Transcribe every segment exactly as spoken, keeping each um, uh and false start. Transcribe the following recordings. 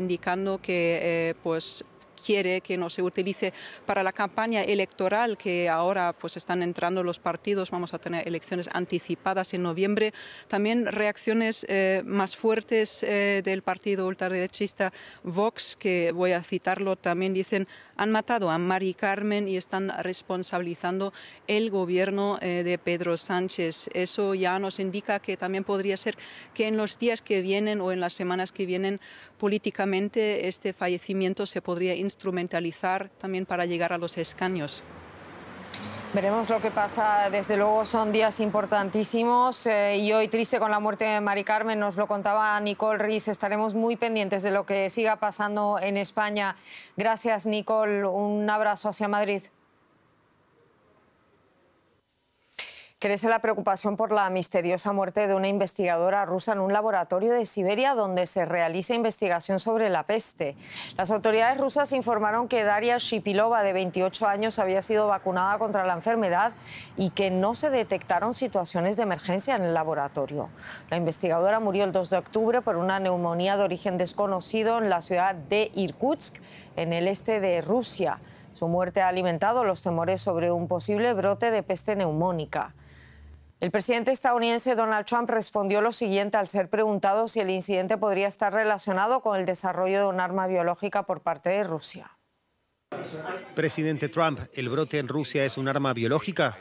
indicando que eh, pues, quiere que no se utilice para la campaña electoral, que ahora pues están entrando los partidos, vamos a tener elecciones anticipadas en noviembre. También reacciones eh, más fuertes eh, del partido ultraderechista Vox, que voy a citarlo, también dicen: han matado a Mari Carmen y están responsabilizando el gobierno eh, de Pedro Sánchez. Eso ya nos indica que también podría ser que en los días que vienen o en las semanas que vienen, políticamente este fallecimiento se podría instrumentalizar también para llegar a los escaños. Veremos lo que pasa. Desde luego son días importantísimos eh, y hoy triste con la muerte de Mari Carmen, nos lo contaba Nicole Riz. Estaremos muy pendientes de lo que siga pasando en España. Gracias, Nicole. Un abrazo hacia Madrid. Crece la preocupación por la misteriosa muerte de una investigadora rusa en un laboratorio de Siberia donde se realiza investigación sobre la peste. Las autoridades rusas informaron que Daria Shipilova, de veintiocho años, había sido vacunada contra la enfermedad y que no se detectaron situaciones de emergencia en el laboratorio. La investigadora murió el dos de octubre por una neumonía de origen desconocido en la ciudad de Irkutsk, en el este de Rusia. Su muerte ha alimentado los temores sobre un posible brote de peste neumónica. El presidente estadounidense Donald Trump respondió lo siguiente al ser preguntado si el incidente podría estar relacionado con el desarrollo de un arma biológica por parte de Rusia. Presidente Trump, ¿el brote en Rusia es un arma biológica?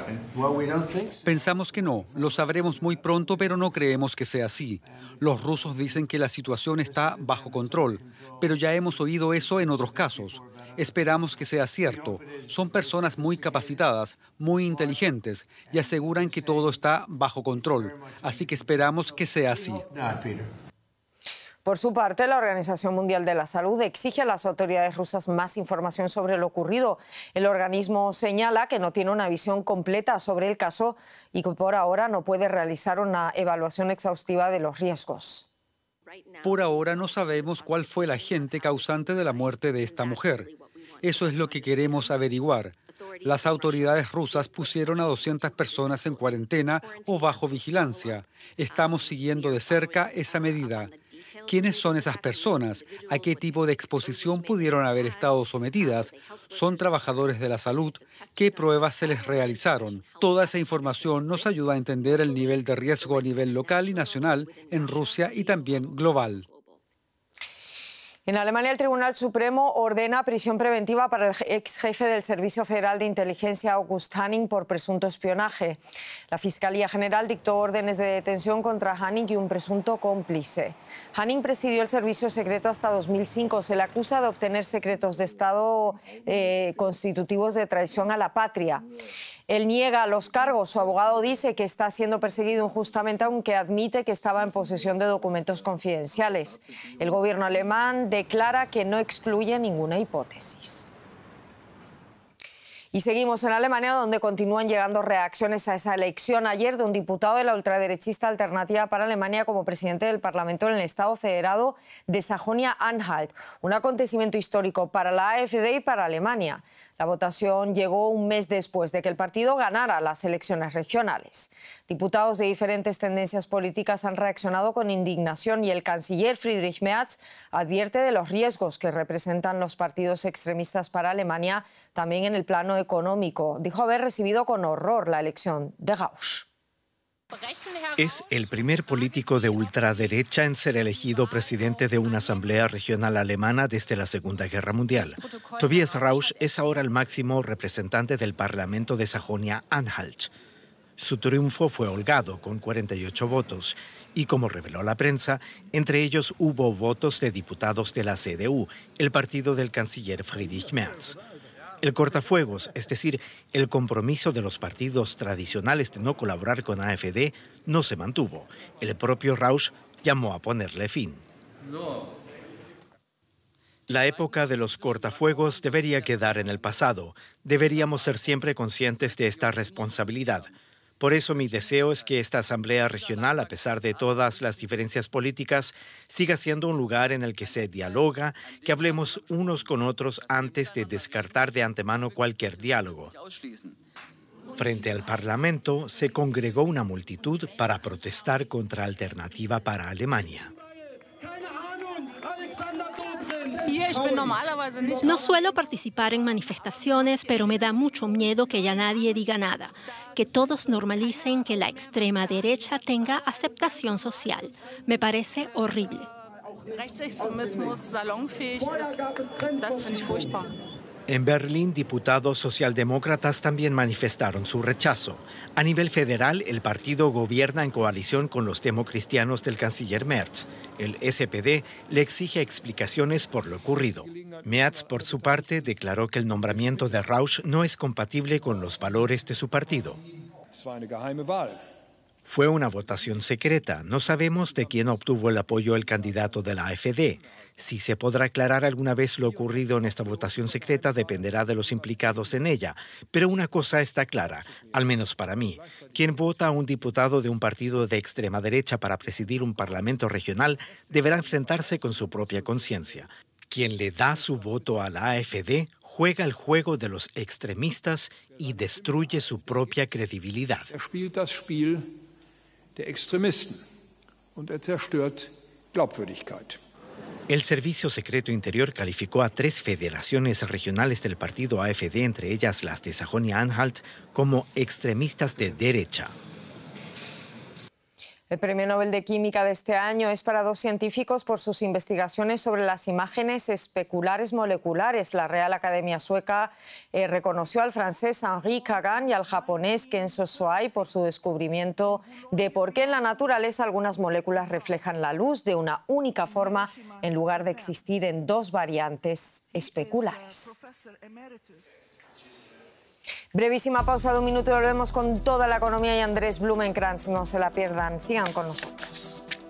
Pensamos que no. Lo sabremos muy pronto, pero no creemos que sea así. Los rusos dicen que la situación está bajo control, pero ya hemos oído eso en otros casos. Esperamos que sea cierto. Son personas muy capacitadas, muy inteligentes y aseguran que todo está bajo control. Así que esperamos que sea así. Por su parte, la Organización Mundial de la Salud exige a las autoridades rusas más información sobre lo ocurrido. El organismo señala que no tiene una visión completa sobre el caso y que por ahora no puede realizar una evaluación exhaustiva de los riesgos. Por ahora no sabemos cuál fue el agente causante de la muerte de esta mujer. Eso es lo que queremos averiguar. Las autoridades rusas pusieron a doscientas personas en cuarentena o bajo vigilancia. Estamos siguiendo de cerca esa medida. ¿Quiénes son esas personas? ¿A qué tipo de exposición pudieron haber estado sometidas? ¿Son trabajadores de la salud? ¿Qué pruebas se les realizaron? Toda esa información nos ayuda a entender el nivel de riesgo a nivel local y nacional en Rusia y también global. En Alemania, el Tribunal Supremo ordena prisión preventiva para el ex jefe del Servicio Federal de Inteligencia, August Hanning, por presunto espionaje. La Fiscalía General dictó órdenes de detención contra Hanning y un presunto cómplice. Hanning presidió el servicio secreto hasta dos mil cinco. Se le acusa de obtener secretos de Estado eh, constitutivos de traición a la patria. Él niega los cargos. Su abogado dice que está siendo perseguido injustamente, aunque admite que estaba en posesión de documentos confidenciales. El gobierno alemán declara que no excluye ninguna hipótesis. Y seguimos en Alemania, donde continúan llegando reacciones a esa elección ayer de un diputado de la ultraderechista Alternativa para Alemania como presidente del Parlamento en el Estado Federado de Sajonia-Anhalt. Un acontecimiento histórico para la AfD y para Alemania. La votación llegó un mes después de que el partido ganara las elecciones regionales. Diputados de diferentes tendencias políticas han reaccionado con indignación y el canciller Friedrich Merz advierte de los riesgos que representan los partidos extremistas para Alemania, también en el plano económico. Dijo haber recibido con horror la elección de Rausch. Es el primer político de ultraderecha en ser elegido presidente de una asamblea regional alemana desde la Segunda Guerra Mundial. Tobias Rausch es ahora el máximo representante del Parlamento de Sajonia-Anhalt. Su triunfo fue holgado, con cuarenta y ocho votos, y como reveló la prensa, entre ellos hubo votos de diputados de la C D U, el partido del canciller Friedrich Merz. El cortafuegos, es decir, el compromiso de los partidos tradicionales de no colaborar con AfD, no se mantuvo. El propio Rausch llamó a ponerle fin. La época de los cortafuegos debería quedar en el pasado. Deberíamos ser siempre conscientes de esta responsabilidad. Por eso mi deseo es que esta asamblea regional, a pesar de todas las diferencias políticas, siga siendo un lugar en el que se dialoga, que hablemos unos con otros antes de descartar de antemano cualquier diálogo. Frente al Parlamento se congregó una multitud para protestar contra Alternativa para Alemania. No suelo participar en manifestaciones, pero me da mucho miedo que ya nadie diga nada, que todos normalicen que la extrema derecha tenga aceptación social. Me parece horrible. En Berlín, diputados socialdemócratas también manifestaron su rechazo. A nivel federal, el partido gobierna en coalición con los democristianos del canciller Merz. El S P D le exige explicaciones por lo ocurrido. Merz, por su parte, declaró que el nombramiento de Rausch no es compatible con los valores de su partido. Fue una votación secreta. No sabemos de quién obtuvo el apoyo el candidato de la AfD. Si se podrá aclarar alguna vez lo ocurrido en esta votación secreta dependerá de los implicados en ella. Pero una cosa está clara, al menos para mí. Quien vota a un diputado de un partido de extrema derecha para presidir un parlamento regional deberá enfrentarse con su propia conciencia. Quien le da su voto a la AfD juega el juego de los extremistas y destruye su propia credibilidad. El Servicio Secreto Interior calificó a tres federaciones regionales del partido AfD, entre ellas las de Sajonia-Anhalt, como extremistas de derecha. El Premio Nobel de Química de este año es para dos científicos por sus investigaciones sobre las imágenes especulares moleculares. La Real Academia Sueca eh, reconoció al francés Henri Kagan y al japonés Kenzo Soai por su descubrimiento de por qué en la naturaleza algunas moléculas reflejan la luz de una única forma en lugar de existir en dos variantes especulares. Brevísima pausa de un minuto y volvemos con toda la economía y Andrés Blumenkrantz. No se la pierdan, sigan con nosotros.